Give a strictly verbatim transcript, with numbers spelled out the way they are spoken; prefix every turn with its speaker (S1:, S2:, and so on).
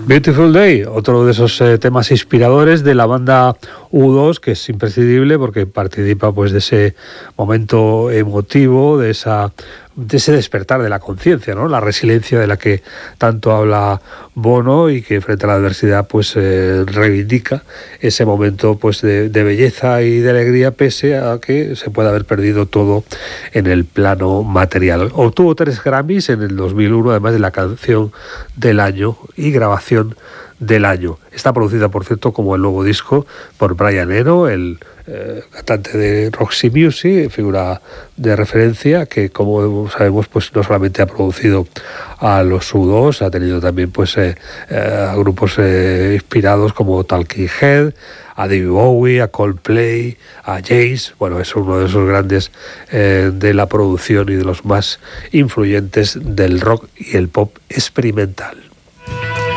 S1: Beautiful Day, otro de esos eh, temas inspiradores de la banda U dos, que es imprescindible porque participa pues de ese momento emotivo, de esa de ese despertar de la conciencia, ¿no? La resiliencia de la que tanto habla Bono y que frente a la adversidad pues eh, reivindica ese momento pues de, de belleza y de alegría pese a que se puede haber perdido todo en el plano material. Obtuvo tres Grammys en el dos mil uno, además de la canción del año y grabación del año. Está producida, por cierto, como el nuevo disco, por Brian Eno, el eh, cantante de Roxy Music, figura de referencia, que como sabemos pues no solamente ha producido a los U dos, ha tenido también pues eh, eh, a grupos eh, inspirados como Talking Head, a David Bowie, a Coldplay, a Jace. Bueno, es uno de esos grandes eh, de la producción y de los más influyentes del rock y el pop experimental.